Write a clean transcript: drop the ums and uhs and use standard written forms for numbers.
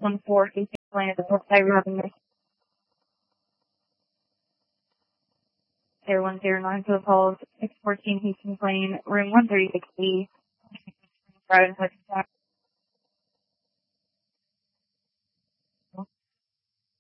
614 Hastings Lane at the Portside Revenue. Air 109 to the calls, 614 Hastings Lane, room 136B. Friday,